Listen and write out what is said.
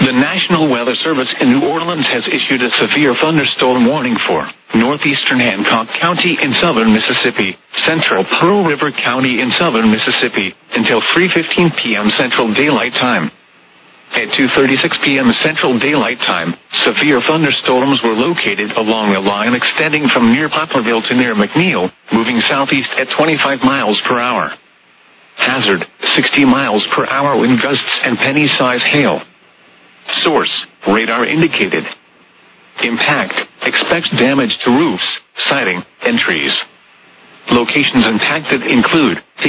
The National Weather Service in New Orleans has issued a severe thunderstorm warning for northeastern Hancock County in southern Mississippi, central Pearl River County in southern Mississippi, until 3:15 p.m. Central Daylight Time. At 2:36 p.m. Central Daylight Time, severe thunderstorms were located along a line extending from near Poplarville to near McNeil, moving southeast at 25 miles per hour. Hazard, 60 miles per hour wind gusts and penny-size hail. Source, radar indicated. Impact, expects damage to roofs, siding, and trees. Locations impacted include